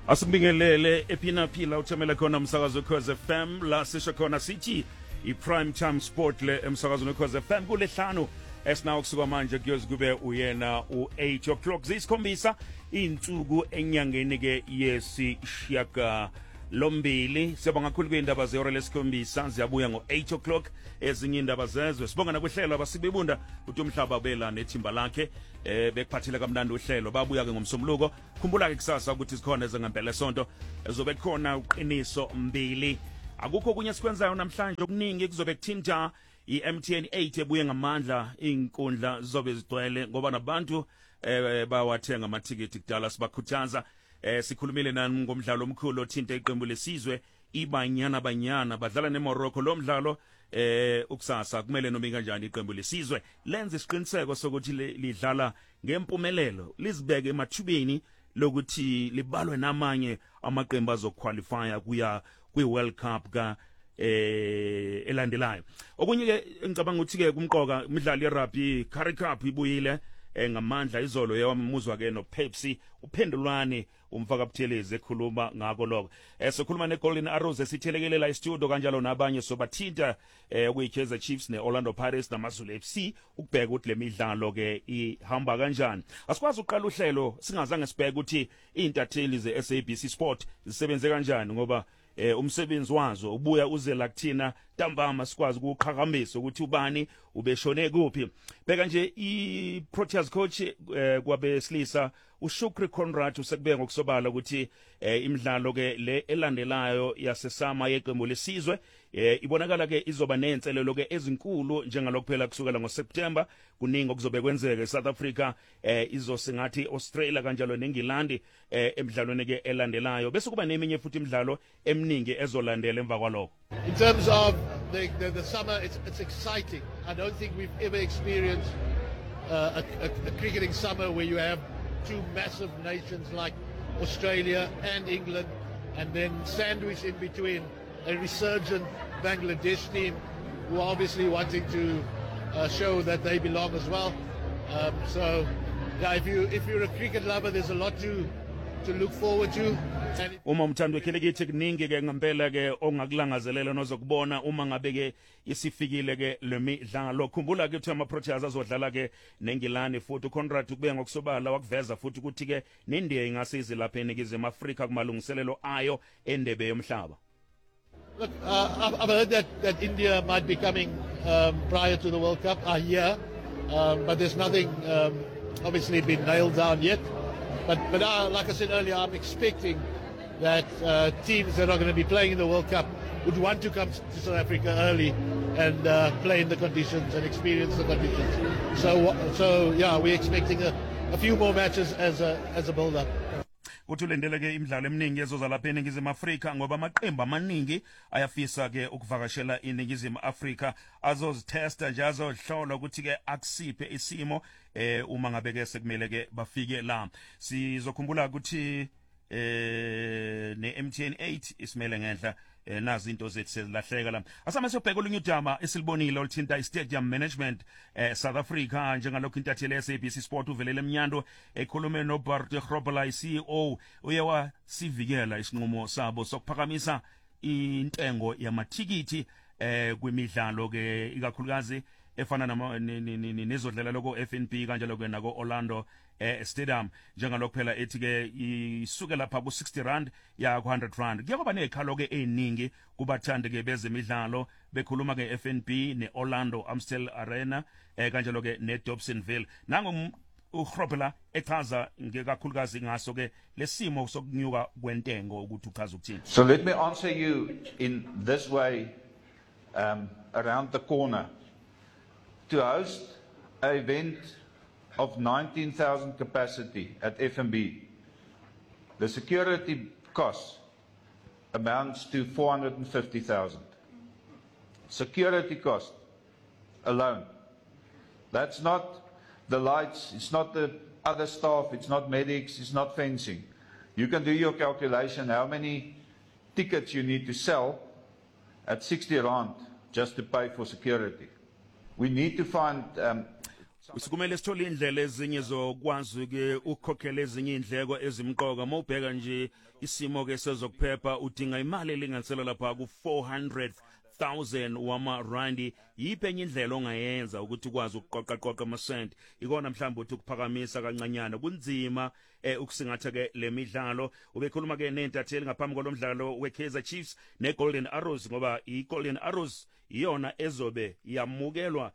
Asibingelele epinaphila uthemele khona umsakazo weKhoze FM la sisho khona sithi i-prime time sport le emsakazo weKhoze FM kulehlanu esinawo kusuka manje kuyoze kube uyena u-8 o'clock ziyisikhombisa insuku enyangeni ke yesishiyaka lombili. Siyabonga kakhulu kuyindaba zehora lesikhombisa ziyabuya ngo-8 o'clock ezinye indaba zezwe. Sibonga nakuhlelo abasibebunda ukuthi umhlaba bela nethimba lakhe bekuphathile kamnandi uhlelo babuya ke ngomsombuluko. Khumbula ke kusasa ukuthi sikhona ezengempela sonto ezobe khona uqiniso mbili. Akukho kunye sikwenzayo namhlanje okuningi kuzobe kuthinta i-MTN 8 ebuye ngamandla inkundla zobe zigcwele ngoba nabantu bawathenga amathikiti kudala sibakhuthaza. Sikhulumile nani ngomdlalo omkhulu othinta iqembu lesizwe iBanyana Banyana badlala neMorocco. Lo mdlalo ukusasa kumele noma kanjani iqembu lesizwe lenze isiqiniseko sokuthi lidlala ngempumelelo lizibeke emathubeni lokuthi libalwe namanye amaqembu azoqualifya kuya kwi-World Cup ka elandelayo. Okunye ke ngicabanga ukuthi ke kumqoka imidlalo yerugby Currie Cup ibuyile ngamandla izolo yawamuzwa ke no Pepsi uphendulwane umfaka Buthelezi ekhuluma ngako lokho. Sikhuluma neGolden Arrows esithelekelela istudio kanjalo nabanye sobathinta kuyiKaizer Chiefs neOrlando Pirates namaZulu FC ukubheka ukuthi lemidlalo ke ihamba kanjani. Asikwazi uqala uhlelo singazange sibheke ukuthi izintatheli zeSABC Sport zisebenze kanjani ngoba umsebenzi wazo ubuya uze la kuthina ntambama sikwazi ukuqhakamisa ukuthi ubani ubeshone kuphi. Beka nje iProteas coach kwabesilisa uShukri Conrad usekubeka ngokusobala ukuthi imidlalo ke le elandelayo yasesama yeqembu lesizwe ibonakala ke izoba nenselelo ke ezinkulu njengalokho phela kusukela ngoSeptember kuningi okuzobe kwenzeka eSouth Africa izosingathi Australia kanjalo neNgilandi emidlalweni ke elandelayo bese kuba neminye futhi imidlalo eminingi ezolandela emva kwalokho. In terms of the summer, it's exciting. I don't think we've ever experienced a cricketing summer where you have two massive nations like Australia and England, and then sandwiched in between a resurgent Bangladesh team who are obviously wanting to show that they belong as well. So, yeah, if you're a cricket lover, there's a lot to look forward to. Uma umthando wekhelekithi kuningi ke ngempela ke ongakulangazelela nozokubona uma ngabe ke isifikile ke lemidlalo. Khumbula ke ukuthi amaProteas azodlala ke neNgilani futhi uConrad ukubeka ngokusobala wakuveza futhi ukuthi ke neNdiya ingasiza lapha eNingizimu Afrika kumalungiselelo ayo endebe yomhlaba. Look, I've heard that India might be coming prior to the World Cup. I hear, but there's nothing obviously been nailed down yet. But like I said earlier, I'm expecting that teams that are going to be playing in the World Cup would want to come to South Africa early and play in the conditions and experience the conditions. So yeah, we're expecting a few more matches as a build-up. Kuthi ulendele ke imidlalo eminingi ezoza lapha eNingizimu Afrika ngoba amaqembu amaningi ayafisa ke ukuvakashela eNingizimu Afrika azozitesta nje azohlola ukuthi ke akusiphe isimo uma ngabe ke sekumele ke bafike la. Sizokhumbula ukuthi ne-MTN 8 isimele ngenhla nazi into zethu sezilahleka la. Asama siyobheka olunye udaba esilibonile oluthinta i-stadium management South Africa njengalokho intatheli yeSABC Sport uvelele emnyando ekhulume noBart Grobler iCEO uye wasivikela isinqumo sabo sokuphakamisa intengo yamathikiti kwimidlalo ke ikakhulukazi efana nezodlela lokho FNB kanjalo ke nako Orlando Stadium njengalokho phela ethi ke isuke lapha ku 60 rand ya ku 100 rand. Kuyakuba nekhalo ke eningi kubathandi ke bezemidlalo bekhuluma ke FNB neOrlando Amstel Arena kanjalo ke neDobsonville. Nango uGrobler echaza ngekakhulukazi ngaso ke lesimo sokunyuka kwentengo ukuthi uchaza ukuthini. So let me answer you in this way around the corner. To host an event of 19,000 capacity at FNB, the security cost amounts to 450,000. Security cost alone. That's not the lights, it's not the other staff, it's not medics, it's not fencing. You can do your calculation how many tickets you need to sell at 60 rand just to pay for security. We need to find Sikumele sithole indlela ezinye zokwazi ke ukukhokhela ezinye indleko ezimqoka mawubheka nje isimo ke sezokuphepha udinga imali elinganisela lapha ku 400,000 wama-randi. Yiphi enye indlela ongayenza ukuthi ukwazi ukuqoqa amasenti ikona mhlawumbe uthi ukuphakamisa kancanyana kunzima ukusingatha ke le midlalo. Ubekhuluma ke nentatheli ngaphambi kolomdlalo we-Kaizer Chiefs ne-Golden Arrows ngoba i-Golden Arrows iyona ezobe yamukelwa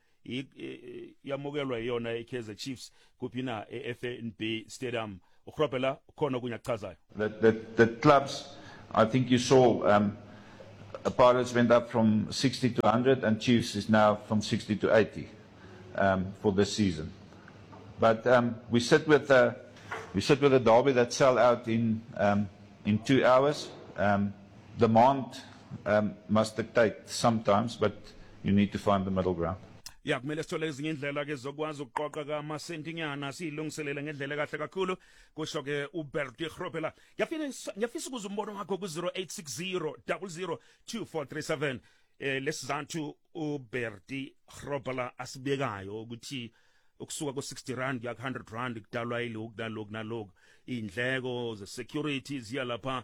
yona i-Kaizer Chiefs kuphina e-FNB Stadium. Ukhrobela khona kunyachazayo. The clubs, I think you saw, Pirates went up from 60 to 100 and Chiefs is now from 60 to 80 for this season. But we sit with a derby that sell out in 2 hours. Demand must dictate sometimes, but you need to find the middle ground. Ya kumele sithole ezinye indlela ke zokwazi ukuqoqa kamasentinyana siyilungiselele ngendlela kahle kakhulu kusho ke uBertie Grobbela. Ngiyafisa ukuza umbono wakho ku 0860 002437 lesizathu uBertie Grobbela asibekayo ukuthi ukusuka ku 60 rand kuya 100 rand kudalwa yilokhu nalokhu indleko ze security ziya lapha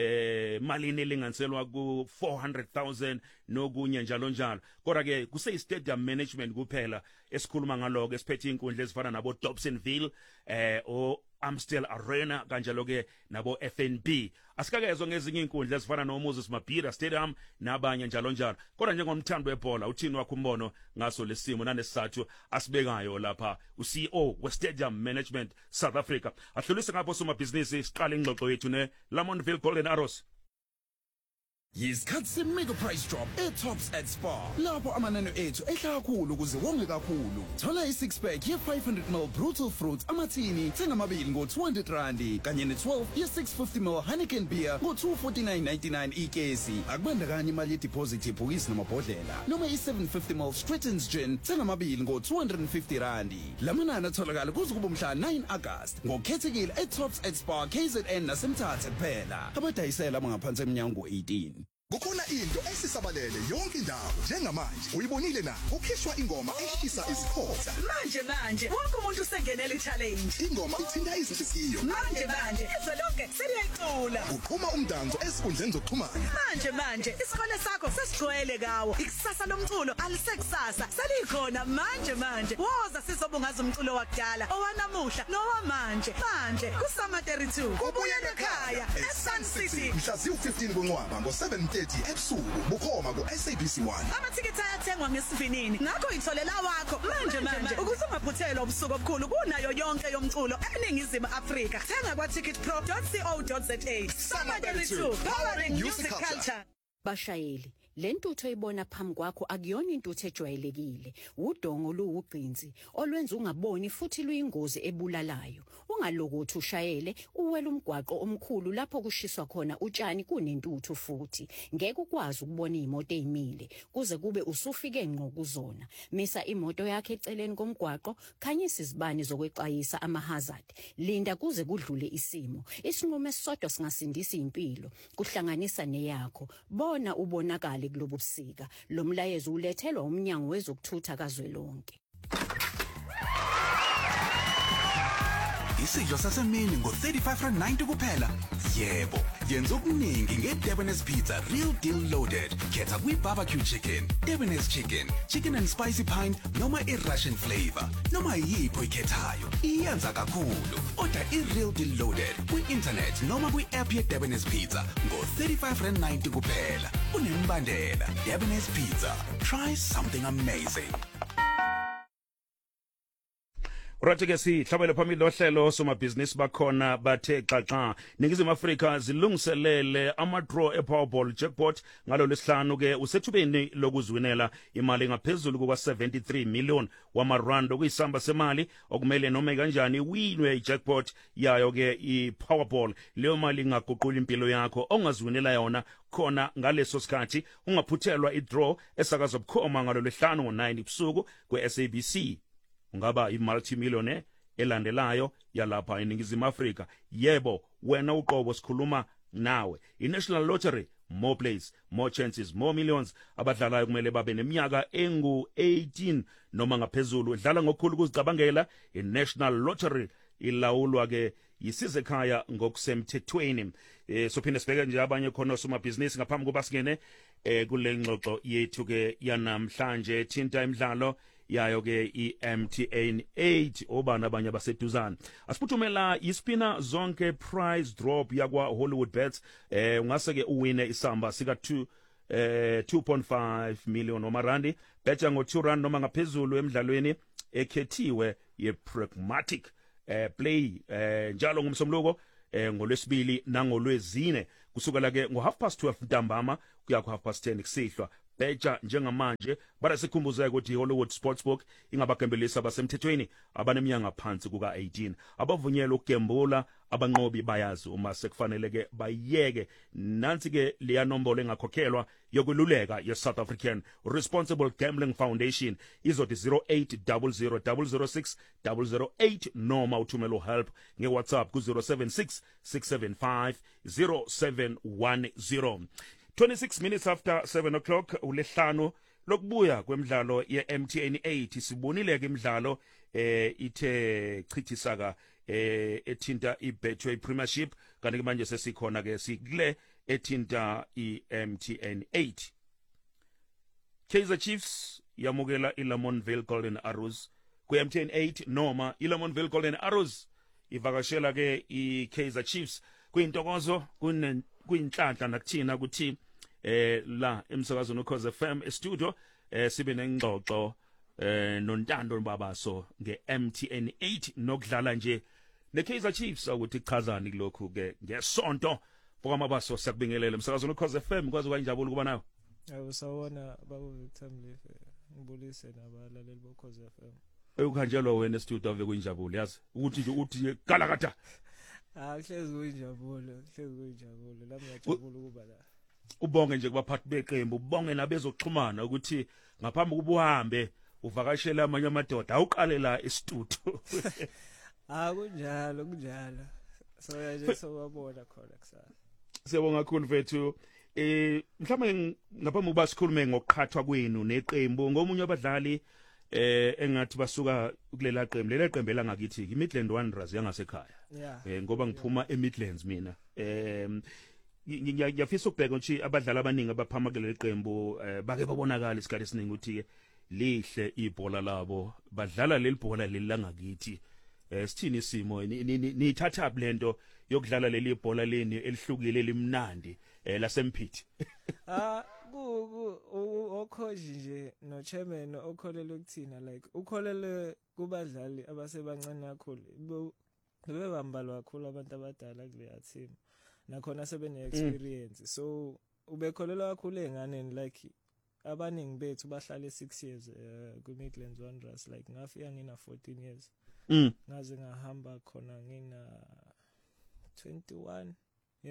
malini elinganiselwa ku 400,000 nokunye njalo kodwa ke kuse stadium management kuphela esikhuluma ngaloko esiphethe inkundla ezifana nabo Dobsonville o Amstel Arena kanjalo ke nabo FNB. Asikakezwe ngezinye inkundla ezifana no Moses Mabhida Stadium nabanye njalo kodwa njengomthando webhola uthini wakho umbono ngaso lesimo nanesizathu asibekayo lapha uCEO we-Stadium Management South Africa. Ahlulise ngapho somabhizinisi siqala ingxoxo yethu ne Lamontville Golden Arrows. Yisikhathi se-mega price drop e-Tops at Spar. Lapho amanani ethu ehla kakhulu ukuze wonge kakhulu. Thola i-6 pack ye-500ml Brutal Fruit amathini thengamabili ngo-200 randi kanye ne-12 ye-650ml Heineken beer ngo-249.99 ikesi. Akubandakanya imali ye-deposit yebhokisi namabhodlela. Noma i-750ml Stratton's Gin thengamabili ngo-250 randi. Lamanani atholakala kuze kube mhla 9 August. Ngokukhethekile e-Tops at Spar KZN nasemthathe kuphela. Abadayisela abangaphansi emnyango 18. Kukhona into esisabalele yonke indawo njengamanje uyibonile na ukhishwa ingoma eshisa isikhotha manje wonke umuntu usengenele i-challenge ingoma ithinta izinhliziyo manje izwe lonke seliyayicula uqhuma umdanso esikhundleni zokuxhumana manje isikole sakho sesigcwele kawo ikusasa lomculo alisekusasa selikhona manje woza sizobungaza umculo wakudala owanamuhla nowamanje kusama 32 kubuyele ekhaya eSun City mhla ziwu-15 kuNcwaba ngo-7:30 ebusuku bukhoma ku-SABC1 amathikithi ayathengwa ngesivinini ngakho itholela wakho manje ukuze ungaphuthelwa ubusuku obukhulu kunayo yonke yomculo eningizimu Afrika thenga kwa-ticketpro.co.za Summer 32 powering music culture. Bashayeli lentutho ibona phambi kwakho akuyona intutho ejwayelekile udongo luwugqinzi olwenza ungaboni futhi luyingozi ebulalayo ungalokothi ushayele uwela umgwaqo omkhulu lapho kushiswa khona utshani kunentutho futhi ngeke ukwazi ukubona izimoto ezimile kuze kube usufike ngqo kuzona misa imoto yakhe eceleni komgwaqo khanyisa izibani zokwexwayisa ama-hazard linda kuze kudlule isimo isinqumo esisodwa singasindisa impilo kuhlanganisa neyakho bona ubonakala kulobusika lo mlayezo ulethelwa umnyango wezokuthutha kazwelonke. Isidlo sasemini ngo-35.90 kuphela. Yebo, yenza okuningi nge-Debonairs Pizza Real Deal Loaded. Khetha kwi-barbecue chicken, Debonairs chicken, chicken and spicy pint noma i-Russian flavor. Noma yiphi oyikhethayo, iyenza kakhulu. Order i-Real Deal Loaded kwi-internet noma kwi-app ye-Debonairs Pizza ngo-35.90 kuphela. Unembandela, Debonairs Pizza. Try something amazing. Right ke sihlabele phambili lohlelo somabhizinisi bakhona bathe xaxa ningizimu Afrika zilungiselele ama-draw e-Powerball jackpot ngalo lesihlanu ke usethubeni lokuzwinela imali ngaphezulu kuka 73 million wamarand okuyisamba semali okumele noma kanjani winwe i-jackpot yayo ke i-Powerball leyo mali ingaguqula impilo yakho ongazwinela yona khona ngaleso sikhathi ungaphuthelwa i-draw esakazwa bukhoma ngalo lesihlanu ngo-9 ebusuku kwe-SABC. Ungaba i-multimillionaire elandelayo yalapha eningizimu Afrika. Yebo, wena uqobo sikhuluma nawe. I-National Lottery more plays, more chances, more millions. Abadlalayo kumele babe neminyaka engu-18 noma ngaphezulu. Dlala ngokukhulu ukuzicabangela. I-National Lottery ilawulwa ke yisizekhaya ngokusemthethweni. Sophinde sibheke nje abanye khona osomabhizinisi ngaphambi kokuba singene kule ngxoxo yethu ke yanamhlanje thinta imidlalo yayo ke i-MTN 8 obana abanye abaseduzana. Asiphuthumela ispina zonke prize drop yakwa Hollywood Bets. Ungase ke uwine isamba sika 2.5 million omarandi. Betcha ngo2 rand noma ngaphezulu emidlalweni ekhethiwe ye-pragmatic play njalo ngomsombuluko ngolwesibili nangolwezine kusukela ke ngo12:30 ntambama kuya ku10:30 kusihlwa. Betcha njengamanje bara sikhumbuza ukuthi Hollywood Sportsbook ingabagembelisa abasemthethweni abaneminyaka phansi kuka18 abavunyelwa ukugembula. Abanqobi bayazi uma sekufanele ke bayeke. Nansi ke leya nombolo engakhokhelwa yokululeka ye-South African Responsible Gambling Foundation izodi 0800006008 noma uthumelo help nge-WhatsApp ku-076 675 0710. 26 minutes after 7 o'clock ulehlano lokubuya kwemidlalo ye-MTN 8. Sibonile ke imidlalo ithe chithisaka ethinta i-Betway Premiership kanti ke manje sesikhona ke sikule ethinta i-MTN 8. Kaizer Chiefs yamukela iLamontville Golden Arrows ku-MTN 8 noma iLamontville Golden Arrows ivakashela ke i-Kaizer Chiefs kuyintokozo kuyinhlanhla nakuthina ukuthi la emsakazweni ukhoze FM studio sibe nengxoxo nontando babaso nge-MTN 8 nokudlala nje neKaizer Chiefs ukuthi ichazani kulokhu ke ngesonto bokwamabaso siyakubingelela emsakazweni ukhoze FM kwazi kwanjabula kuba nawe. Awusawona babu Victor Mlife ngibulise nabalaleli bokhoze FM. Ukhanjelwa wena studio ave kuyinjabulo yazi ukuthi nje uthi galakata. Kuhlezi kuyinjabulo la ngiyajabula ukuba la. Ubonge nje kubaphathi beqembu ubonge nabezoxhumana ukuthi ngaphambi kuba uhambe uvakashela amanye amadoda awuqalela estudio. Kunjalo so nje sobabona khona kusasa. Siyabonga kakhulu mfethu. Mhlawumbe ngaphambi kuba sikhulume ngokuqhathwa kwenu neqembu ngomunye abadlali engathi basuka kulela qembu lela qembu langakithi iMidland Wanderers yangasekhaya. Ngoba ngiphuma eMidlands mina. Ngiyafisa ukubheka ukuthi abadlali abaningi abaphama kuleli qembu bake babonakala isikhathi esiningi ukuthi ke lihle ibhola labo badlala leli bhola leli langakithi. Sithini isimo nithatha blendo yokudlala leli bhola leni elihlukile limnandi lasempithi. Okhoji nje no chairman okholele ukuthina like ukholele kubadlali abasebancane kakhulu bebambalwa kakhulu abantu abadala kuleya team nakhona sebene experience so ubekholelwa kakhulu enganeni like abaningi bethu bahlala 6 years ku Midlands Wanderers like ngafika ngina 14 years ngaze ngahamba khona ngina 21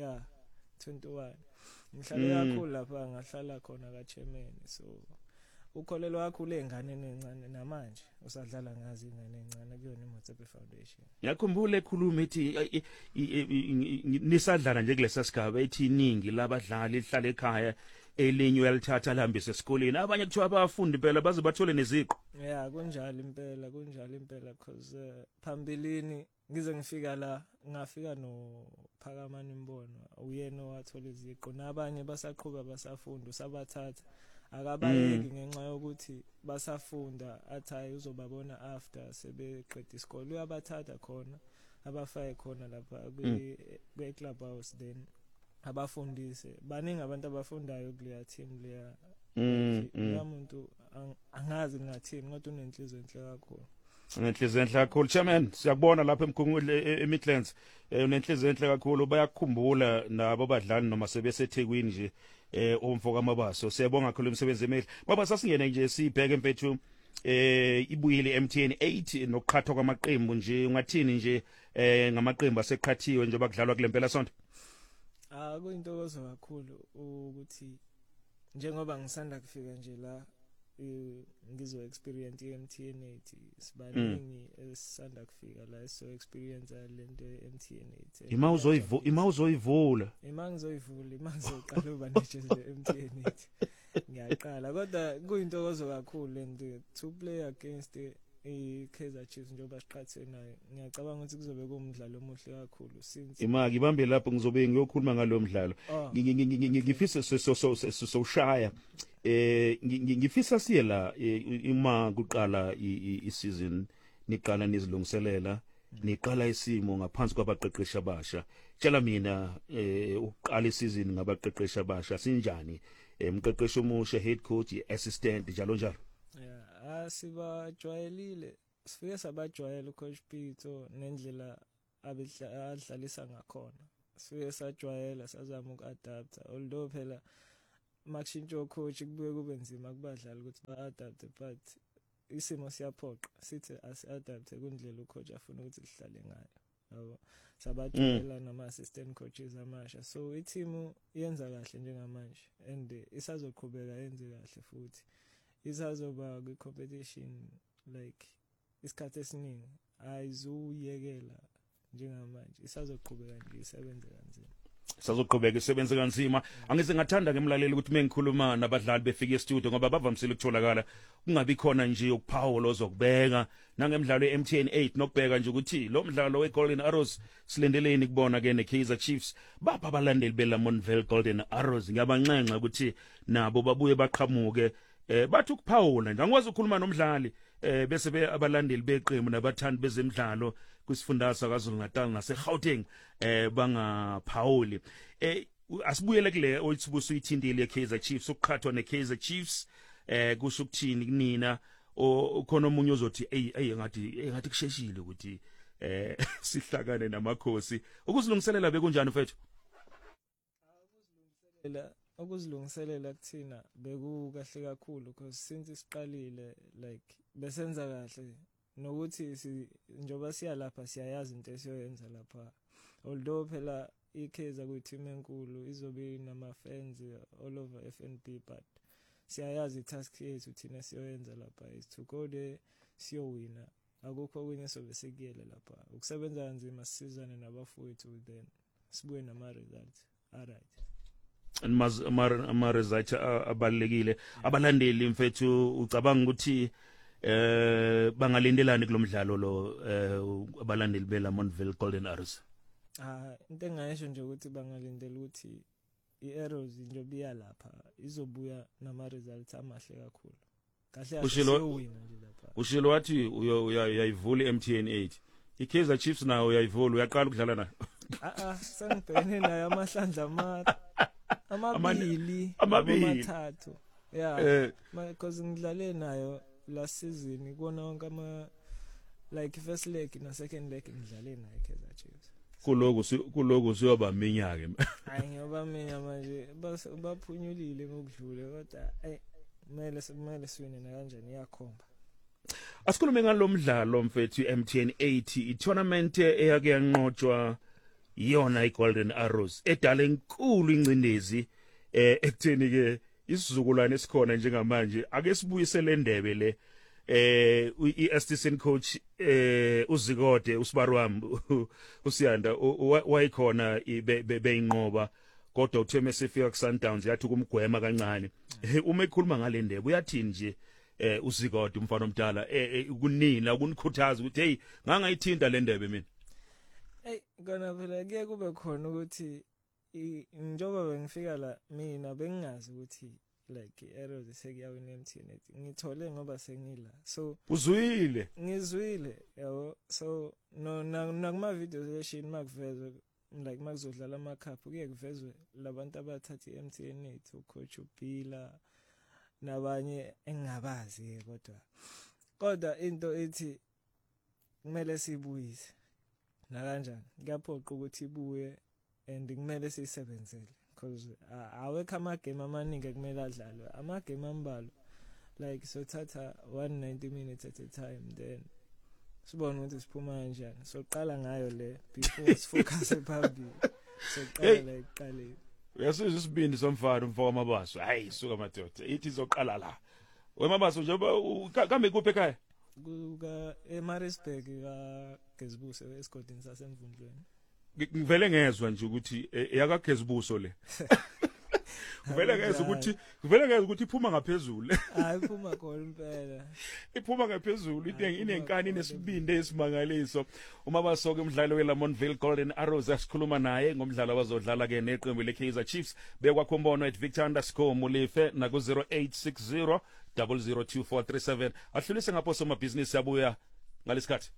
ngihlala kakhulu lapha ngahlala khona ka chairman so ukholelwa kakhulu enganeni encane namanje usadlala ngazi ingane encane kuyona iMotsepe Foundation. Ngiyakhumbula ekhuluma ethi nisadlala nje kulesa sigaba ethi iningi labadlali lihlala ekhaya elinye uyalithatha lihambise esikoleni abanye kuthiwa abafundi impela baze bathole neziqo. Kunjalo impela because phambilini ngize ngifika la ngafika no Phakamani Mbono uyena wathola iziqo nabanye basaqhubeka basafunda usabathatha akabayeki ngenxa yokuthi basafunda athayi uzobabona after sebeqeda isikole uyabathatha khona abafake khona lapha kwe club house then abafundise baningi abantu abafundayo kuleya team leya umuntu angazi ngathini kodwa unenhliziyo enhle kakhulu. Unenhliziyo enhle kakhulu chairman siyakubona lapha eMidlands unenhliziyo enhle kakhulu bayakhumbula nabo badlali noma sebeseThekwini nje omfoka amabaso siyabonga kakhulu umsebenzi emihle baba sasingene nje sibheke mfethu ibuyile MTN 8 nokuqhathwa kwamaqembu nje ungathini nje ngamaqembu aseqhathiwe njengoba kudlalwa kule mpela sonto. Kuyintokozo kakhulu ukuthi njengoba ngisanda kufika nje la ngizo experience iMTN8 sibaningi esisanda kufika la so experience lento iMTN8 ima uzoyivula imangizoqala uba nejezi leMTN8 ngiyaqala kodwa kuyintokozo kakhulu lento to play against iKaizer Chiefs njengoba siqhathe nayo ngiyacabanga ukuthi kuzobe kumdlalo omuhle kakhulu since imaki ibambe lapho ngizobe ngiyokhuluma ngalo mdlalo ngifisa soshaya ngifisa siye la ima kuqala iseason niqala nizilungiselela niqala isimo ngaphansi kwabaqeqeshi abasha tshela mina uqala iseason ngabaqeqeshi abasha sinjani umqeqeshi omusha head coach assistant njalo njalo sibajwayelile sifike sabajwayela ucoach Pito nendlela adlalisa ngakhona sifike sajwayela sazama ukuadapta although phela makushintsho coach kubuye kube nzima kubadlali ukuthi ba-adapt but isimo siyaphoqa sithi asi-adapt kundlela ucoach afuna ukuthi sihlale ngayo yabo sabajwayela nama-assistant coaches amasha so i-team yenza kahle njengamanje and isazoqhubeka yenze kahle futhi isazoba kwi-competition like isikhathi esiningi ayizuyekela njengamanje isazoqhubeka nje isebenze kanzima sazoqhubeka isebenze kanzima angize ngathanda ngemlaleli ukuthi mengikhuluma nabadlali befika e-studio ngoba bavamisile ukutholakala kungabi khona nje ukuphawula ozokubeka nangemidlalo yeMTN8 nokubheka nje ukuthi lo mdlalo weGolden Arrows silendeleni kubona ke neKaizer Chiefs bapha abalandeli beLamontville Golden Arrows ngiyabanxenxa ukuthi nabo babuye baqhamuke bathi ukuphawula nje angikwazi ukukhuluma nomdlali bese abalandeli beqembu nabathandi bezemidlalo kwisifundazwe kwaZulu-Natal naseGauteng bangaphawuli asibuyele kule oyithubuso uyithindile yeKaizer Chiefs ukuqhathwa neKaizer Chiefs kusho ukuthini kunina khona omunye ozothi ngathi kusheshile ukuthi sihlakane namakhosi ukuzilungiselela bekunjani mfethu ukuzilungiselela kuthina bekukahle kakhulu because since siqalile like besenza kahle nokuthi njoba siya lapha siyayazi into esiyoyenza lapha although phela iKaizer kuyiteam enkulu izobe nama fans all over FNB but siyayazi task yethu thina siyoyenza lapha is to go there siyowina akukho okunye sobe sekuyele lapha ukusebenza kanzima sisizane nabafowethu then sibuye nama results alright ama results abalekile abalandeli mfethu ucabanga ukuthi bangalindelani kulomdlalo lo abalandeli beLamontville Golden Arrows into engayisho nje ukuthi bangalindela ukuthi iArrows njengoba iya lapha izobuya nama results amahle kakhulu kahle asiyowina nje lapha ushilo wathi uyayivula iMTN8 iKaizer Chiefs nayo uyayivula uyaqala ukudlala nayo sengibhekene nayo amahlandla amabili amathathu yeah because ngidlale nayo last season ikona wonke like first leg na second leg ngidlale nayo iKaizer Chiefs kuloku siyoba minya ke hayi ngiyoba minya manje baphunyulile ngokudlule kodwa kumele siwine na kanjani iyakhomba asikhulume ngalomdlalo mfethu iMTN8 i-tournament eyake yanqotshwa yona iGolden Arrows edala enkulu incindezi ekutheni ke isizukulwane esikhona njengamanje ake sibuyisele indebe le i-assistant coach uZikode uSibarwam uSiyanda wayikhona beyinqoba kodwa uthe mesefika kuSundowns yathi kumgwema kancane uma ekhuluma ngale ndebe uyathini nje uZikode umfana omdala kunina ukunikhuthaza ukuthi hey ngangayithinta le ndebe mina kona phela kuye kube khona ukuthi njoba bengifika la mina bengingazi ukuthi like iArrows sekuyawina eMTN8 ngithole ngoba sengila so ngizwile yabo so nakuma videos leshin makuvezwe like makuzodlala ama cup kuye kuvezwe labantu abathatha iMTN8 ucoach uPila nabanye engabazi kodwa into ethi kumele sibuyise na kanjani ngiyaphoqa ukuthi ibuye and kumele sisebenzele because awekho amagame amaningi kumele adlalwe amagame ambalwa like so thatha 190 minutes at a time then sibone ukuthi siphuma kanjani so qala ngayo le before sifocus phambili so qala iqale uyasizwa isibindi somfana umfoko amabaso hayi suka madoda ithi izoqala la Wemabaso njengoba kambe kuphi ekhaya? Kuka eMaritzburg ka Gezibuse esigodini sasemvundlweni. Ngivele ngezwe nje ukuthi yakagesibuso le. Kuvele ngezwe ukuthi iphuma ngaphezulu. Hayi iphuma khona impela. Iphuma ngaphezulu inenkani nesibindi esimangaliso. Uma basoke umdlalo weLamontville Golden Arrows asikhuluma naye ngomdlalo abazodlala ke neqembu leKaizer Chiefs bekwakhombono @victor_mulife na ku 0860 002437 ahlulise ngapho somabhizinisi yabuya ngalesikhathi.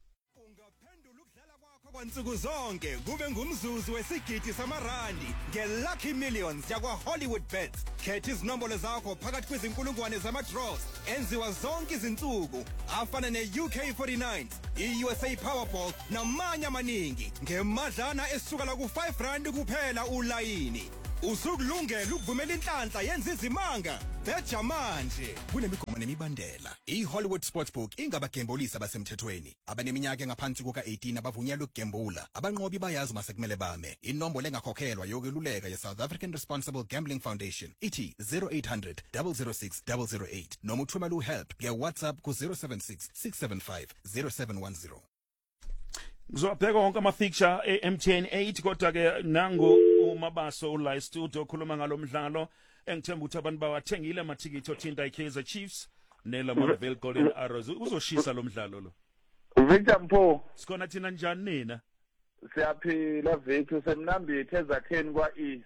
Kwansuku zonke kube ngumzuzu wesigidi samarandi ngeLucky Millions yakwa Hollywood Bets. Khetha izinombolo zakho phakathi kwezinkulungwane zama-draws enziwa zonke izinsuku afana ne-UK49, i-USA Powerball namanye amaningi ngemadlana esuka la ku-R5 kuphela ulayini. Usukulungela ukuvumela inhlanhla yenza izimanga. Betha manje kunemigomo nemibandela. I-Hollywood Sportsbook ingabagembulisi abasemthethweni. Abaneminyaka engaphansi kuka-18 abavunyelwe ukugembula. Abanqobi bayazi masekumele bame. Inombolo engakhokhelwa yokweluleka ye-South African Responsible Gambling Foundation ithi 0800 006 008 noma uthumela uhelp nge-WhatsApp ku-076 675 0710. Ngizobheka wonke ama-fixture e-MTN 8 kodwa ke nangu uMabaso ula studio okhuluma ngalomdlalo engithemba ukuthi abantu bawathengile amathikithi othinta iKaizer Chiefs neLamontville Golden Arrows uzoshisa lo mdlalo lo. Victor Mpho Sikhona thina njani nina? Siyaphila Victor semnambithi ezakheni kwa-E.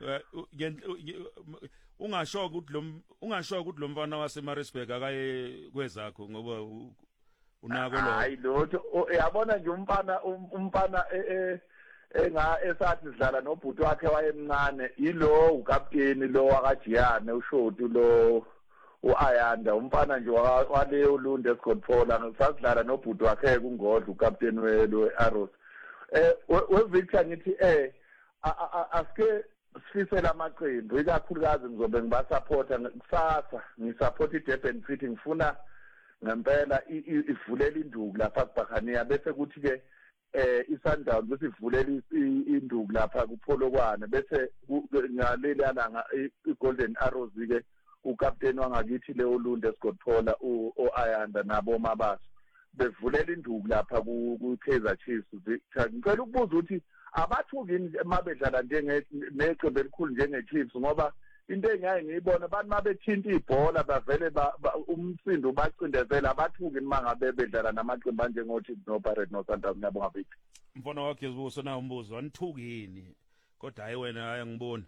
Ungasho ukuthi lo mfana waseMaritzburg akaye kwezakho ngoba unako lo. Hayi lotho uyabona nje umfana esathi sidlala nobhuti wakhe wayemncane yilo ukapteni lo wakajiyane ushotu lo uAyanda umfana nje wale uLunde eScotphola ngisasidlala nobhuti wakhe kungodla ukapteni we-Arrows. Victor ngithi asike sifisela amaqembu ikakhulukazi ngizobe ngibasupporta kusasa ngisupport iDurban City ngifuna ngempela ivulela induku lapha kuBakhania bese kuthi ke iSundowns bese ivulela induku lapha kuPolokwane bese ngaleli alanga iGolden Arrows ke ukapteni wangakithi Leo Lunde eScotphola oAyanda nabo Mabaso bevulela induku lapha kuKaizer Chiefs. Ngicela ukubuza ukuthi abathukini mabedlala neqembu elikhulu njengeChiefs ngoba into engaye ngiyibona abantu mabethinta ibhola bavele umsindo bacindezela abathuki mangabe bedlala namaqembu anjengoChiefs noPirates noSundowns ngiyabonga bithi. Mfana wakhe zibuso na umbuzo anithukini kodwa hayi wena hayi ngibona.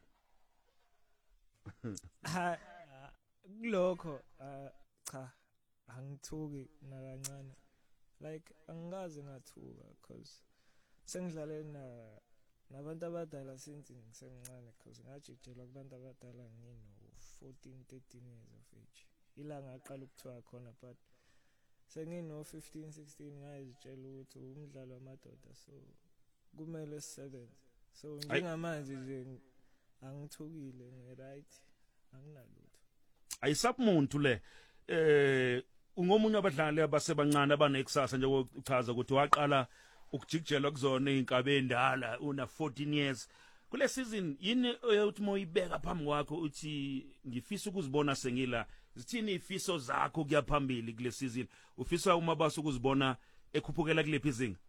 Ha kulokho cha angithuki nakancane like angikaze ngathuka because sengidlale nabantu abadala since ngisemncane because ngajijelwa kubantu abadala ngino 14-13 years of age ilanga aqala ukuthiwa khona but sengino 15-16 ngayizitshela ukuthi umdlalo wamadoda so kumele sisebenze so njengamanje nje angithukile ngiright anginalutho ayisabumuntu le ungomunye abadlali abasebancane abanekusasa njengokuchaza ukuthi waqala ukujijelwa kuzona izinkabe endala una 14 years kule season yini uthi moyibeka phambi kwakho uthi ngifisa ukuzibona sengila zithini ifiso zakho kuyaphambili kule season ufisa uMabaso ukuzibona ekhuphukela kulephi izinga?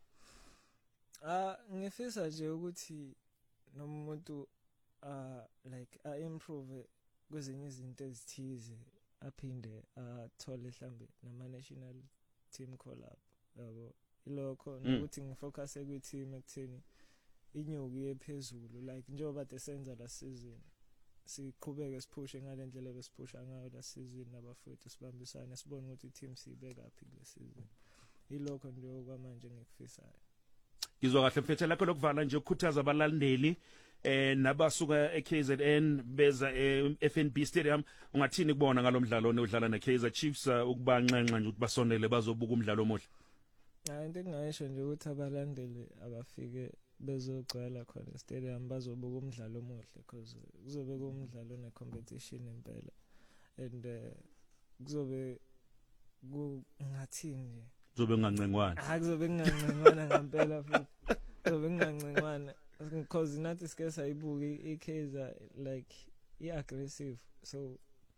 Ngifisa nje ukuthi nomuntu like improve kwezinye izinto ezithize aphinde athole mhlambe nama national team collab yabo ilokho nokuthi ngifocus kwi-team ekutheni inyuki ephezulu like njengoba desenza la season siqhubeke siphushe ngalendlela besiphusha ngayo la season nabafowethu sibambisane sibone ukuthi i-team sibeka phi le season ilokho nje okwamanje ngikufisayo. Ngizwa kahle mfethu lakho lokuvala nje ukukhuthaza abalandeli nabasuka eKZN beza eFNB Stadium ungathini kubona ngalomdlalo odlala neKaizer Chiefs ukubanxenxa nje ukuthi basondele bazobuka umdlalo omuhle? Into engayisho nje ukuthi abalandeli abafike bezogcwala khona stadium bazobuka umdlalo omuhle because kuzobe kumdlalo ne competition impela and kuzobe ngathini nje kuzobe kungancengwana kuzobe kungancengwana ngempela futhi kuzobe kungancengwana because nathi sike sayibuka iKaizer like iaggressive so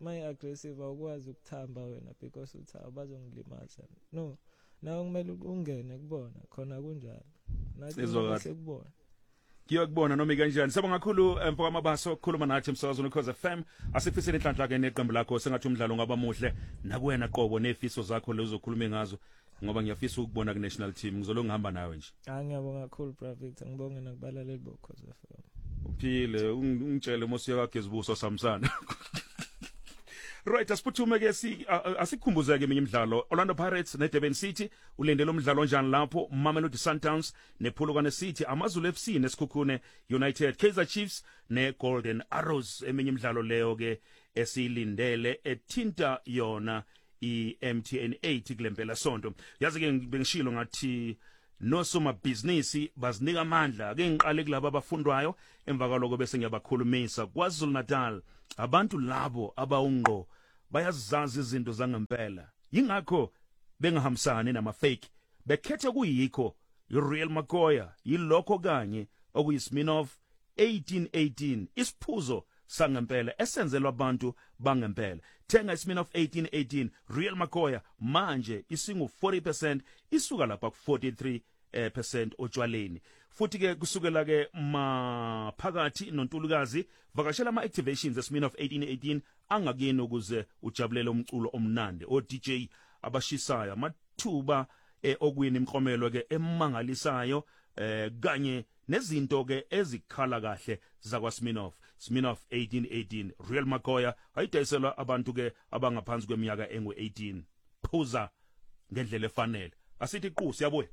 my aggressive awukwazi ukuthamba wena because uthi bazongilimaza no nawe kumele ungene kubona khona kunjalo nathi sekubona Ngiyakubona noma kanjani sabonga kakhulu mfoko amabaso ukukhuluma nathi emsakazweni Ukhoze FM asifisele inhlanhla ke neqembu lakho sengathi umdlalo ngaba muhle nakuwena qobo nefiso zakho lezo khuluma ngazo ngoba ngiyafisa ukubona ku national team ngizolo ngihamba nawe nje ngiyabonga kakhulu Bra Victor ngibonge nakubalaleli bokhoze FM uphile ungitshele mosiya kaGezibuso Samsana Right, asiphuthuma ke asikhumbuze ke imidlalo Orlando Pirates neDurban City ulendele umdlalo onjani lapho Mamelodi Sundowns nePhulukwane City AmaZulu FC neSikhukhune United Kaizer Chiefs neGolden Arrows eminye imidlalo leyo ke esilindele ethinta yona iMTN 8 kulempela sonto yazi ke bengishilo ngathi nosoma business bazinika amandla ake ngiqale kulabo abafundwayo emva kwaloko bese ngiyabakhulumisa KwaZulu Natal abantu labo abawungqo bayazazi izinto zangempela yingakho bengahambisani nama fake bekhethe kuyikho iReal Makoya yilokho kanye okuyisminoff 1818 isiphuzo sangempela esenzelwa abantu bangempela thenga isminoff 1818 Real Makoya manje isingu 40% isuka lapha ku 43% otshwaleni futhi ke kusukela ke maphakathi nontulukazi vakashela ama activations esminoff 1818 angakuyena ukuze ujabulele umculo omnandi o DJ abashisayo amathuba okwini imklomelo ke emangalisayo kanye nezinto ke ezikhala kahle zakwa Sminoff 1818 Real Makoya ayidayiselwa abantu ke abangaphansi kweminyaka engu18 phuza ngendlela efanele asithi qhu siyabuya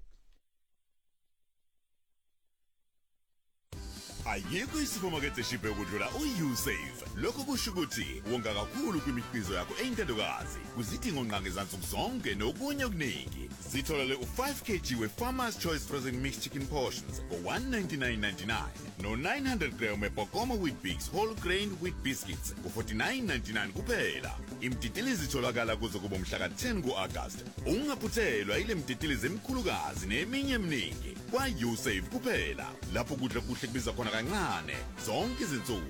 Ayikho isifumakethe shiphe ukudlula uYouSave. Lokho kusho ukuthi wonga kakhulu kwimikhiqizo yakho eyintandokazi. Kuzidingo nqange zansuku zonke nokunye okuningi. Zitholele u5 kg weFarmers Choice Frozen Mixed Chicken Portions ngo199.99 no900 gram weBokomo Wheat Bix Whole Grain Wheat Biscuits ngo49.99 kuphela. Imtitili zitholakala kuze kuba umhla ka10 kuAugust. Ungaphuthelwa ile mtitili zemkhulukazi neminye eminingi. KwaYouSave kuphela. Lapho kudla kuhle kubiza khona kancane zonke izinsuku.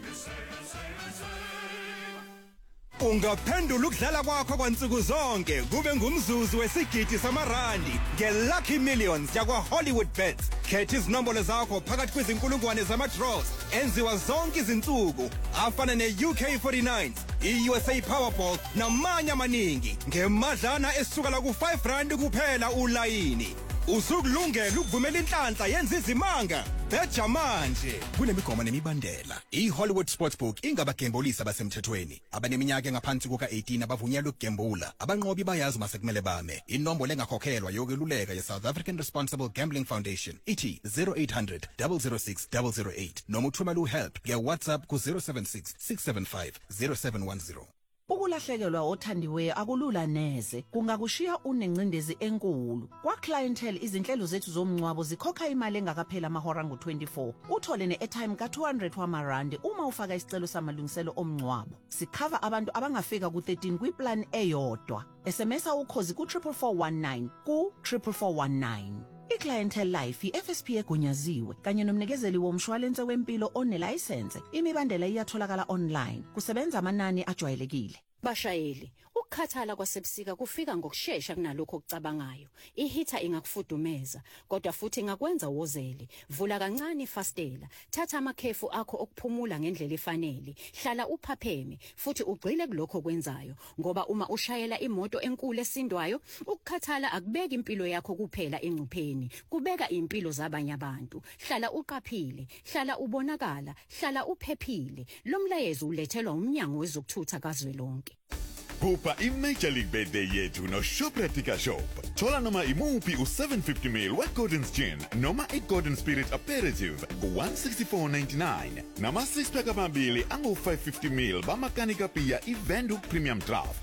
Ungaphendula ukudlala kwakho kwansuku zonke kube ngumzuzu wesigidi samarandi ngeLucky Millions yakwa Hollywood Bets. Khetha izinombolo zakho phakathi kwezinkulungwane zama-draws enziwa zonke izinsuku afana ne-UK49, i-USA Powerball namanye amaningi ngemadlana esuka la ku-R5 kuphela ulayini. Usukulungela ukuvumela inhlanhla yenza izimanga beja manje kunemigomo nemibandela. iHollywood Sportsbook ingabagembulisi abasemthethweni abaneminyaka engaphansi kuka-18 abavunyelwe ukugembula. Abanqobi bayazi masekumele bame. Inombolo engakhokhelwa yokweluleka ye-South African Responsible Gambling Foundation ithi 0800 006 008 noma uthumela uhelp nge-WhatsApp ku-076 675 0710. Ukulahlekelwa othandiweyo akulula neze kungakushiya unencindezi enkulu. Kwa clientele izinhlelo zethu zomncwabo zikhokha imali engakaphela amahora ngo24. Uthole ne-airtime ka200 wamarandi uma ufaka isicelo samalungiselo omncwabo. Sikhava abantu abangafika ku13 kwiplan eyodwa. SMS ukhozi ku44419 ku44419. iClientele Life iFSP egunyaziwe kanye nomnikezeli womshwalense wempilo onelicense. Imibandela iyatholakala online. Kusebenza amanani ajwayelekile. Bashayeli, ukukhathala kwasebusika kufika ngokusheshsha kunalokho okucabangayo. Ihita ingakufudumeza, kodwa futhi ingakwenza wozele. Vula kancane ifastela, thatha amakhefu akho okuphumula ngendlela efanele. Hlala uphapheme futhi ugcile kulokho kwenzayo, ngoba uma ushayela imoto enkulu esindwayo, ukukhathala akubeka impilo yakho kuphela engcupheni, kubeka impilo zabanye abantu. Hlala uqaphile, hlala ubonakala, hlala uphephile. Lo mlayezo ulethelwa umnyango wezokuthutha kazwelonke. Kupa iMajor League Birthday yethu no Shopratica Shop. Thola noma imuphi u750 ml weGordon's Gin noma iGordon Spirit Aperitif ku164.99 nama 6 pack amabili angu550 ml bamakanika pia iVenduc Premium Draft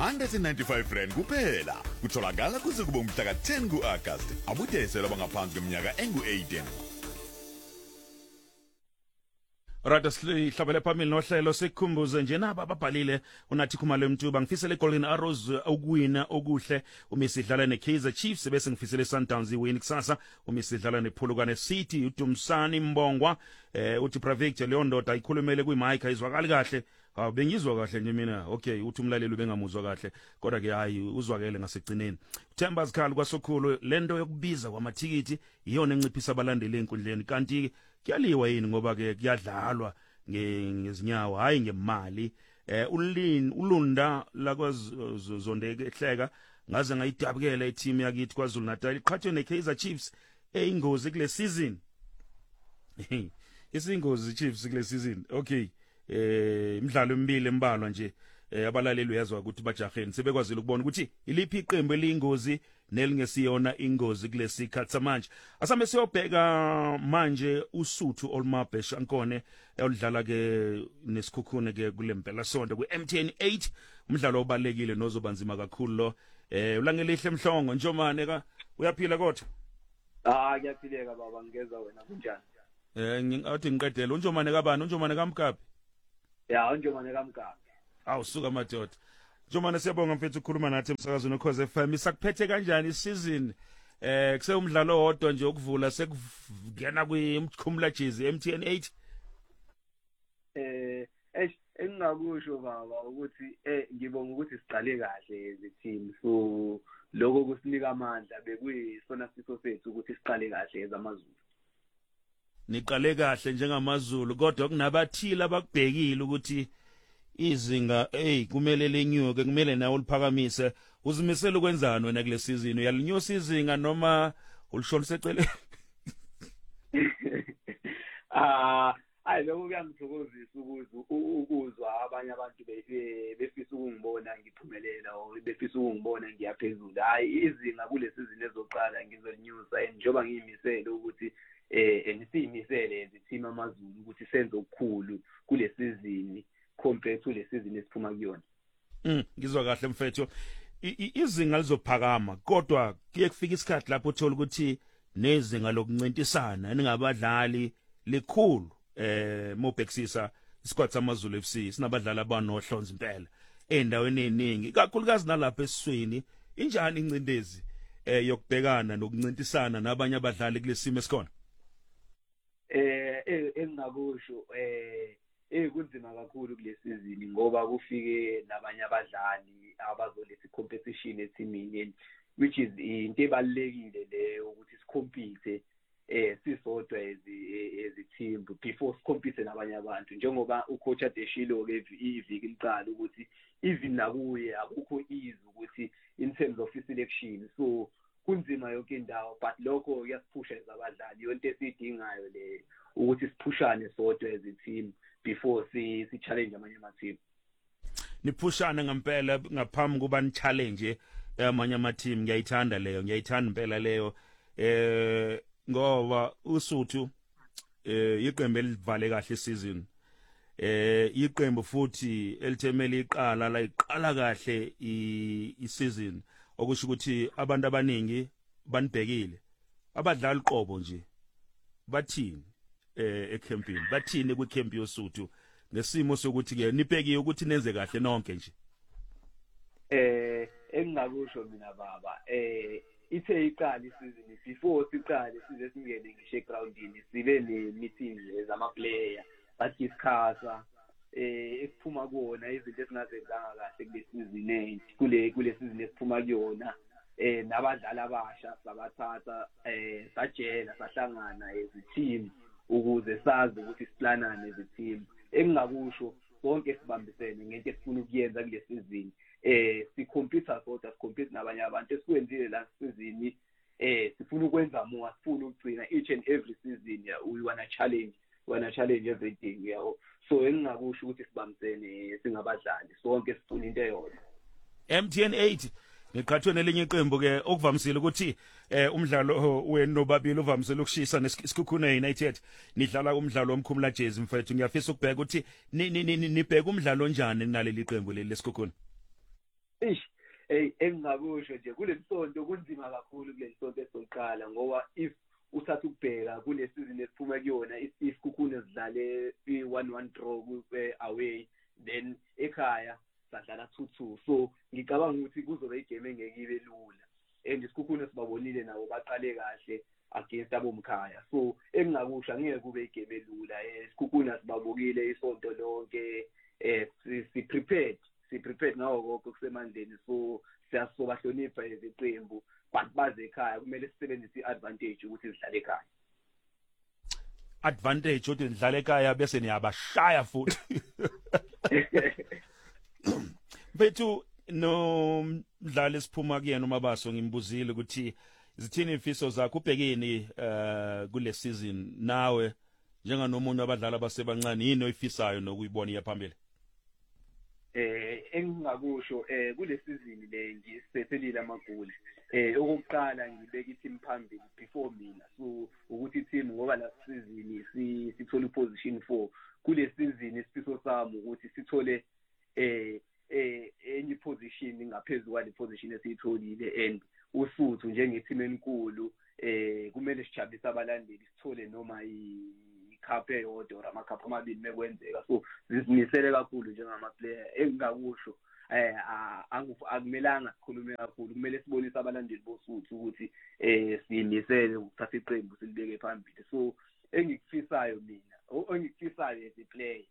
ngo195 kuphela. Kutholakala kuze kuba umhla ka10 kuAugust. Abudeselwa bangaphansi kweminyaka engu18. Rada sihlabele phambili nohlelo sikukhumbuze nje naba ababhalile unathi Khumalo Mtuba ngifisele Golden Arrows ukuwina okuhle umisidlala neKaizer Chiefs bese ngifisele Sundowns iwin kusasa umisidlala nePhulukwane City uDumsani Mbongwa uthi Pravictor leyo ndoda ayikhulumele kuyiMike ayizwakali kahle bengizwa kahle nje mina okay uthi umlaleli bengamuzwa kahle kodwa ke hayi uzwakele ngasigcineni Themba Zikhali kwaSokhulu lento yokubiza kwamathikithi iyona enciphisa abalandeli enkundleni kanti kuyaliwa yini ngoba ke kuyadlalwa ngezinyawo hayi ngemali ulunda la kwazondeke ehleka ngaze ngayidabukela i-team yakithi kwaZulu Natal iqhathwe neKaizer Chiefs ingozi kule season isingozi Chiefs kule season okay imidlalo emibili embalwa nje abalaleli uyazwa ukuthi bajaheni sebekwazile ukubona ukuthi iliphi iqembu eliyingozi nelingesiyona ingozi kulesikhathi samanje asame siyobheka manje uSuthu Olmabhe Shankone olidlala ke nesikhukhune ke kulempela sonto kuMTN 8 umdlalo obalekile nozobanzima kakhulu lo ulangelihle Mhlongo Njomane ka uyaphila kodwa kuyaphileka baba ngeza wena kunjani ngingathi ngiqedela uNjomane kabani uNjomane kaMkapi uNjomane kaMkapi awusuka madoda Njomane siyabonga mfethu ukukhuluma nathi emsakazweni Ukhoze FM isakuphethe kanjani isizini kuse umdlalo wodwa nje okuvula sekungena kwimkhumula jizi MTN 8 engingakusho baba ukuthi ngibonga ukuthi siqale kahle eziteam so lokho kusinika amandla bekuyisona siso sethu ukuthi siqale kahle ezamaZulu niqale kahle njengamaZulu kodwa kunabathile abakubhekile ukuthi izinga kumele lenyuke kumele nawe uliphakamise uzimisela ukwenzani wena kule season uyalinyusa izinga noma ulishona secele hayi lokho kuyangithokozisa ukuzwa abanye abantu befisa ukungibona ngiphumelela or befisa ukungibona ngiyaphezulu hayi izinga kule season ezoqala ngizolinyusa njengoba ngiyimisele ukuthi nisiyimisele ezithima amaZulu ukuthi senze okukhulu kule season compared to le season esiphuma kuyona ngizwa kahle mfethu izinga lizophakama kodwa kuye kufika isikhathi lapho uthola ukuthi nezinga lokuncintisana ningabadlali likhulu mobhekisisa isquad samaZulu FC sinabadlali abanohlonze impela endaweni eningi kakhulukazi nalapha esiswini injani incindezi yokubhekana nokuncintisana nabanye abadlali kulesimo esikhona engingakusho kunzima kakhulu kule season ngoba kufike nabanye abadlali abazoletha competition eteamini which is into ebalekile le ukuthi sikhompithe sisodwa as a team before sikhompithe nabanye abantu njengoba ucoach adeshilo ke iviki liqala ukuthi even nakuye akukho easy ukuthi in terms of selection so kunzima yonke indawo but lokho kuyasiphusha ezabadlali yonke esiyidingayo le ukuthi siphushane sodwa as a team before si challenge amanye ama team niphushane ngempela ngaphambi kuba ni challenge amanye ama team ngiyayithanda impela leyo ngoba uSuthu iqembu elivale kahle season iqembu futhi elithemele iqala la iqala kahle iseason okusho ukuthi abantu abaningi banibhekile abadlali qobo nje bathini ecampini bathini kwicamp yoSuthu ngesimo sokuthi ke nibhekiwe ukuthi nenze kahle nonke nje engingakusho mina baba ithe iqala isizini before siqale size singene ngisho groundini sibe ne meetings zama player bathi isikhasa esiphuma kuona izinto esingazenzanga kahle kule season kule season esiphuma kuyona nabadlali abasha sabathatha sajela sahlangana as a team ukuze sazi ukuthi siplanane as a team engingakusho bonke sibambisene ngento esifuna ukuyenza kule season sikhompyutha sodwa sikhompyutha nabanye abantu esikwenzile la season sifuna ukwenza more sifuna ukugcina each and every season we wanna challenge everything yawo so engingakusho ukuthi sibambisene singabadlali sonke sifuna into eyodwa MTN 8 ngiqhathwe nelinye iqembu ke okuvamisile ukuthi umdlalo wenu nobabili uvamisile ukushisa nesikhukhune United nidlala umdlalo omkhumula jezi mfethu ngiyafisa ukubheka ukuthi nibheka umdlalo onjani naleli qembu leli lesikhukhune engingakusho nje kulesonto kunzima kakhulu kulesonto esiqala ngoba if usathu ukubheka kule season esiphuma kuyona isikhukhune sidlale i-1-1 draw away, then ekhaya sadlala 2-2. So ngicabanga ukuthi kuzobe igame engeke ibe lula, and isikhukhune sibabonile nabo baqale kahle against abomkhaya. So engingakusho angeke kube igame elula. Isikhukhune sibabukile isonto lonke, si prepared ngawo konke kusemandleni. So siyasobahlonipha iziqembu, but baze ekhaya kumele sisebenzise i-advantage ukuthi sidlale ekhaya. Advantage ukuthi nidlale ekhaya bese niyabashaya futhi. Bethu no mdlali esiphuma kuyena uMabaso ngimbuzile ukuthi zithini imfiso zakho ubhekeni kule season nawe njenganomunye abadlali abasebancane yini oyifisayo nokuyibona yaphambili? Engingakusho kule season le ngisethelile amagoli. Okokuqala ngibeka i-team phambili before mina. So ukuthi i-team ngoba la season sithole position 4 kule season isifiso sami ukuthi sithole any position ngaphezulu kwale position esiyitholile, and usuthu njenge-team enkulu kumele sijabulise abalandeli sithole noma icup eyodwa or amacup amabili mekwenzeka. So sizimisele kakhulu njengama-player. Engingakusho akumelanga sikhulume kakhulu, kumele sibonise abalandeli bosuthu ukuthi siyimisele ukuthatha iqembu silibeke phambili. So engikufisayo mina, engikufisayo as a player,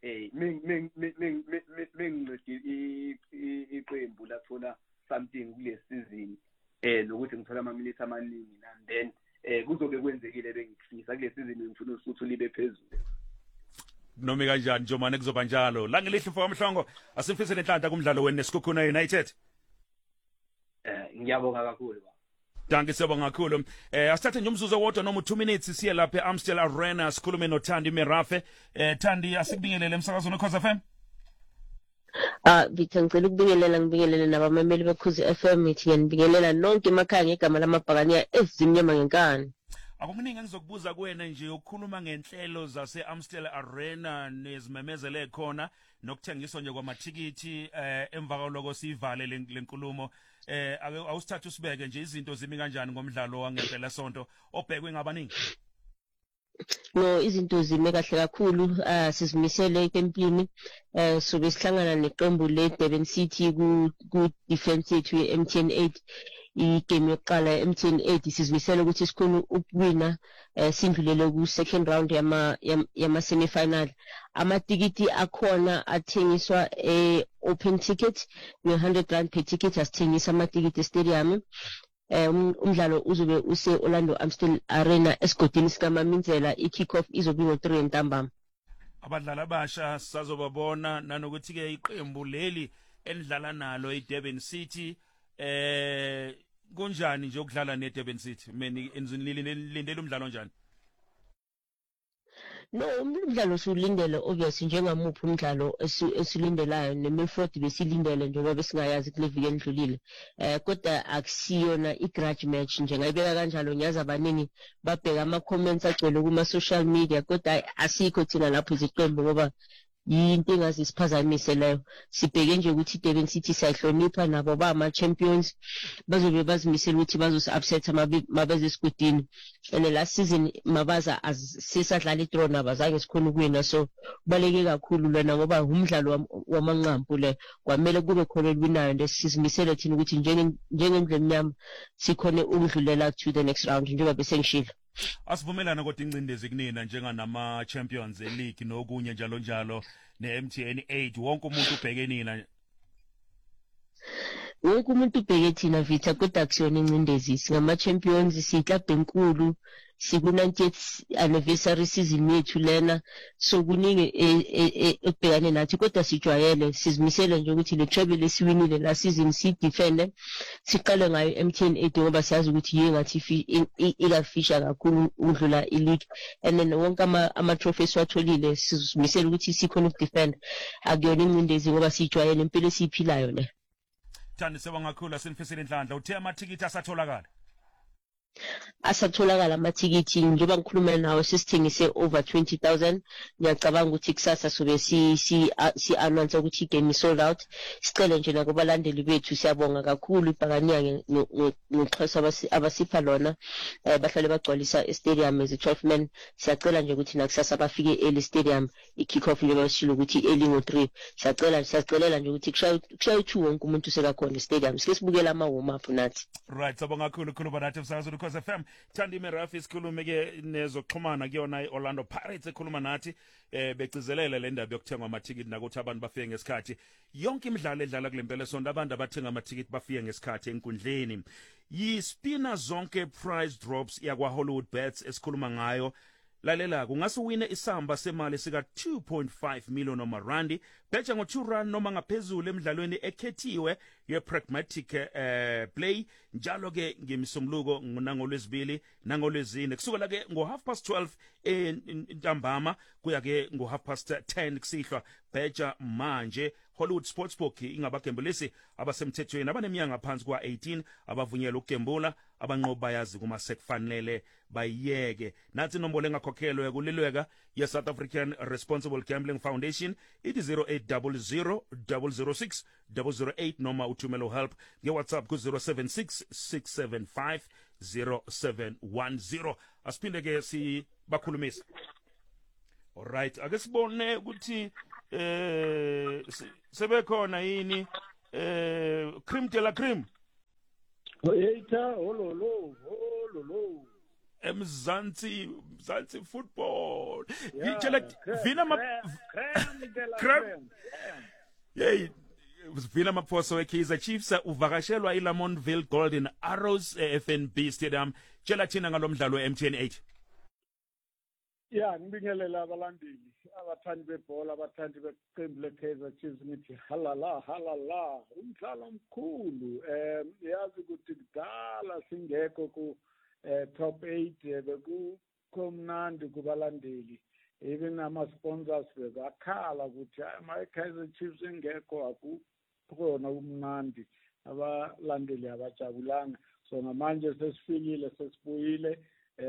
mengincede iqembu lathola something kule season, nokuthi ngithola ama-minutes amaningi, and then kuzobe kwenzekile bengikufisa kule season ngifuna usuthu libe phezulu. Noma kanjani njomane kuzoba njalo. Langelihle mfowethu Mhlongo, asimfisele inhlanhla kumdlalo wenu neSikhukhuna United. Ngiyabonga kakhulu. Danke siyabonga kakhulu. Asithathe nje umzuzu owodwa noma 2 minutes siye lapha eAmstel Arena sikhulume noThandi Merafe. Thandi asikubingelele emsakazweni weKhosi FM. Victor ngicela ngibingelele nabamameli beKhosi FM ithi ngiyanibingelela nonke emakhaya ngegama lamabhakaniya ezimnyama ngenkani. Akukuningi engizokubuza kuwena nje ukukhuluma ngenhlelo zase-Amstel Arena nezimemezele khona nokuthengiswa nje kwamathikithi emva kwaloko sivale lenkulumo. Awusithatha usibeke nje izinto zimi kanjani ngomdlalo wangempela sonto obhekwe ngabaningi? No, izinto zime kahle kakhulu. Sizimisele ekempini sobe sihlangana neqembu le Durban City ku defense yethu ye-MTN 8. Igame yokuqala ye-MTN 8 sizimisele ukuthi sikhona ukuwina, sindlulele ku second round yama semi-final. Amatikiti akhona athengiswa open ticket nge-R100 per ticket, asithengisa amatikiti stadium. Umdlalo uzobe use Orlando Amstel Arena esigodini sikaMaminzela. I-kick-off izobe ngo-3 ntambama. Abadlali abasha sazobabona nanokuthi ke iqembu leli endlala nalo iDurban City kunjani nje ukudlala neDurban City? Mina lindele umdlalo njani? No, umdlalo sulindele obviously njengamuphi umdlalo esilindelayo, neMilford besilindele njengoba besingayazi kule viki endlulile. Kodwa akusiyona i-grudge match njengayibeka kanjalo. Ngiyazi abaningi babheka ama-comments agcwele kuma-social media, kodwa asikho thina lapho iziqembu ngoba yinto engazi siphazamise leyo. Sibheke nje ukuthi Durban City siyahlonipha, nabo ba ama-champions bazobe bazimisela ukuthi bazosi-upsetha mabeze esigudini. And last season mabaza sisadlala i-draw nabo azange sikhona ukuwina, so kubaluleke kakhulu lona ngoba umdlalo wamanqampu le kwamele kube khona elwinayo, and sizimisele thina ukuthi njengendlu emnyama sikhone ukudlulela to the next round njengoba besengishilo. Asivumelana kodwa incindezi kunina njenganama champions e-league nokunye njalo njalo ne-MTN 8 wonke umuntu ubheke nina. Wonke umuntu ubheke thina Vita, kodwa kusiyona incindezi. Singama-champions, siyiklabhu enkulu, siku-90th anniversary season yethu lena, so kuningi ekubhekane nathi, kodwa sijwayele, sizimisele nje ukuthi le treble esiwinile la season siyidefende, siqale ngayo MTN 8 ngoba siyazi ukuthi yiyo ngathi ikafisha kakhulu ukudlula i-league. And then wonke ama-trophy esiwatholile sizimisele ukuthi sikhona ukudefenda. Akuyona incindezi ngoba sijwayele impilo esiyiphilayo le. Thandi sebonga kakhulu asinifisela inhlanhla. Uthe amathikithi asatholakala? asatholakala amathikithi njengoba ngikhuluma nawe sisithengise over 20,000 ngiyacabanga ukuthi kusasa sobe si announce ukuthi igame sold out sicela nje nakubalandeli bethu siyabonga kakhulu ibhakaniya ngoxhaso abasipha lona bahlale bagcwalisa stadium as a 12 man siyacela nje ukuthi nakusasa bafike early stadium ikick off njengoba sishilo ukuthi early ngo3 siyacelela nje ukuthi kushaya 2 wonke umuntu sekakhona stadium sike sibukela ama warm up nathi right sabonga kakhulu khuluma nathi umsakazo Ukhozi FM Thandi Merafi sikhulume ke nezoxhumana kuyona iOrlando Pirates ekhuluma nathi begcizelela le ndaba yokuthengwa amathikithi nakuthi abantu bafike ngesikhathi yonke imidlalo edlala kulempela sonto abantu abathenga amathikithi bafike ngesikhathi enkundleni yispina zonke prize drops yakwa Hollywood Bets esikhuluma ngayo lalela kungase uwine isamba semali sika 2.5 million randi betha ngo2 rand noma ngaphezulu emidlalweni ekhethiwe ye pragmatic play njalo ke ngemisomluko nangolwezibili nangolwezine kusukela ke ngo 12:30 entambama kuya ke ngo 10:30 kusihlwa betha manje Hollywood Sportsbook ingabagembulisi abasemthethweni abaneminyaka ngaphansi kwa 18 abavunyelwa ukugembula abanqoba yazi kuma sekufanele bayiyeke nathi inombolo engakhokhelwe kulilweka ye South African Responsible Gambling Foundation ithi 0800 006 008 noma uthumelo help nge WhatsApp ku 076675 0710 asiphinde ke sibakhulumisa alright ake sibone ukuthi sebekhona yini cream de la cream Oyeta hololo Mzansi football ngitshela vina Hey Vina Maphoso weKaizer Chiefs uvakashelwa iLamontville Golden Arrows FNB Stadium tshela thina ngalomdlalo weMTN 8 Yeah ngibingelela abalandeli abathandi bebhola abathandi beqembu leKaizer Chiefs ngithi halala umdlalo omkhulu yazi ukuthi kudala singekho ku top 8 bekukhomnandi kubalandeli even ama sponsors bekakhala ukuthi my Kaizer Chiefs ingekho akukhona umnandi abalandeli abajabulanga so manje sesifikile sesibuyile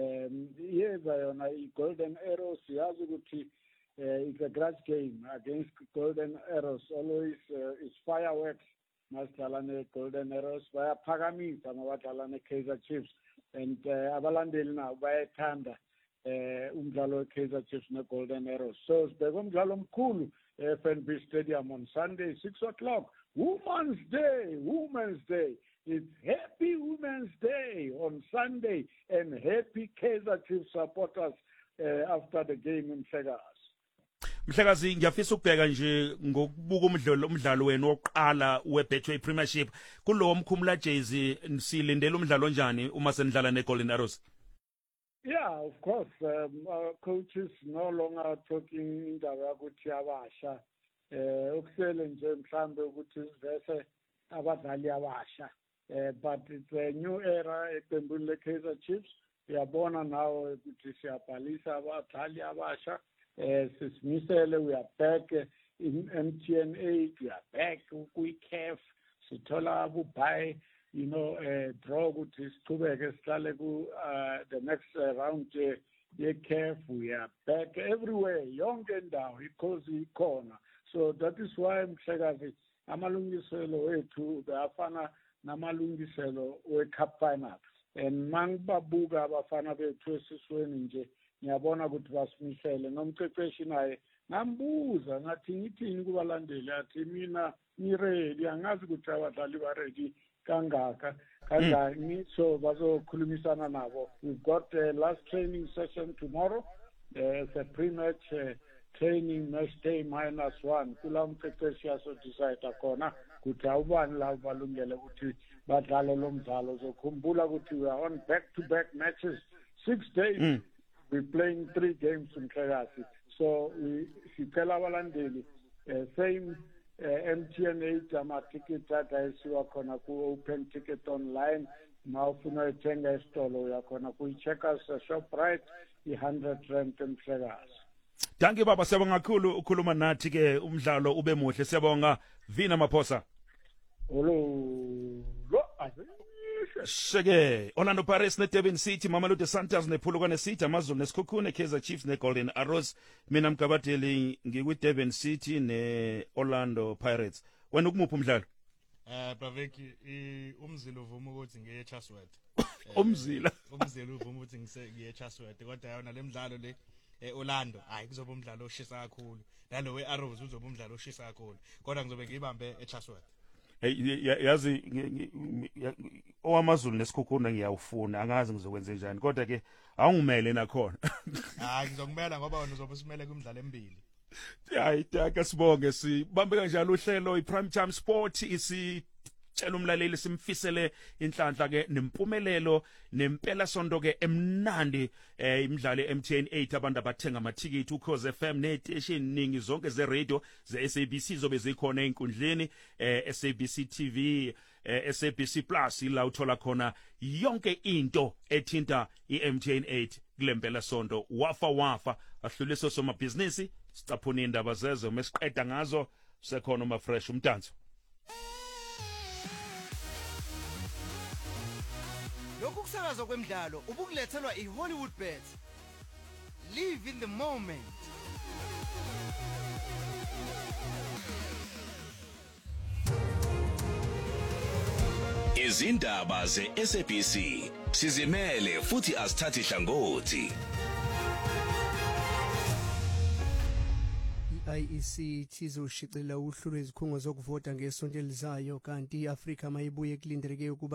yeza yona iGolden Arrows yazi ukuthi it's a grudge game against Golden Arrows always it's fireworks masidlala neGolden Arrows bayaphakamisa mabadlala neKaizer Chiefs and abalandeli nabo bayathanda umdlalo weKaizer Chiefs neGolden Arrows so sibeka umdlalo omkhulu FNB Stadium on Sunday 6:00 Women's Day It's Happy Women's Day on Sunday and happy Kaizer Chiefs supporters after the game in Vegas. Mhlekazi ngiyafisa ukubheka nje ngokubuka umdlalo wenu oqala weBetway Premiership kulowo mkhumula Jayzee silindele umdlalo onjani uma senidlala neGolden Arrows? Yeah, of course. Our coaches no longer talking indaba ukuthi abasha ukusele nje mhlambe ukuthi sivese abadlali abasha but it's a new era eqembuni leKaizer Chiefs uyabona nawe ukuthi siyabhalisa abadlali abasha sisimisele we are back in MTN 8 we are back kwi-CAF sithola abubuy draw ukuthi siqhubeke sihlale ku the next round ye-CAF we are back everywhere yonke indawo ikhozi ikhona so that is why mhlekazi amalungiselo wethu afana namalungiselo we-cup final and mangibabuka abafana bethu esisweni nje ngiyabona ukuthi basimisele nomqeqeshi naye ngambuza ngathi ngithini kubalandeli athi mina ngiready angazi ukuthi abadlali ba-ready kangaka kanjani so bazokhulumisana nabo we've got a last training session tomorrow it's a pre-match training match day -1 kula umqeqeshi asodecide khona ukuthi awubani la balungele ukuthi badlale lo mdlalo zokhumbula ukuthi we are on back-to-back matches 6 days we're playing 3 games in Kayasi so we sicela abalandeli same MTN 8 ama-ticket adayisiwa khona ku-open ticket online mawufuna uthenga esitolo uyakhona kuyi-Checkers Shoprite i-100 rand eMhlekazi. Danke baba siyabonga kakhulu ukhuluma nathi ke umdlalo ube muhle siyabonga Vina Maphosa. Lo Sheke Orlando Pirates neDurban City, Mamelodi Sundowns nePhulukwane City, AmaZulu neSikhukhune, Kaizer Chiefs neGolden Arrows. Mina Mgabadeli ngikwiDurban City neOrlando Pirates. Wena ukumuphi umdlalo? Braveki umzila uvuma ukuthi ngiye eChasworth. Umzila uvuma ukuthi ngiye eChasworth kodwa yona lemidlalo le Orlando hayi kuzoba umdlalo oshisa kakhulu. Nalo weArrows uzoba umdlalo oshisa kakhulu. Kodwa ngizobe ngibambe eChasworth. Yazi owamaZulu neSikhukhune ngiyawufuna, angazi ngizokwenza njani kodwa ke awungimele nakhona. Hayi ngizokumela ngoba wena uzobe usimele kumidlalo emibili. Hayi taka sibonge sibambe kanjalo uhlelo iPrime Time Sport isitshela umlaleli simfisele inhlanhla ke nempumelelo nempela sonto ke emnandi imidlalo eMTN 8 abantu abathenga amathikiti uKhoze FM neStation ningi zonke ze radio ze SABC zobe zikhona einkundleni SABC TV SABC Plus ila uthola khona yonke into ethinta iMTN 8 kulempela sonto wafa ahluliso somabhizinisi sicaphuna indaba zezo mesiqeda ngazo sekhona uma fresh umtanzo. Lokhu kusakaza kwemidlalo ubukulethelwa iHollywood Bets. Live in the moment. Izindaba ze-SABC sizimele futhi asithathi hlangothi. IEC izoshicilela uhlu lwezikhungo zokuvota ngesonto elizayo kanti iAfrika mayibuye kulindeleke ukuba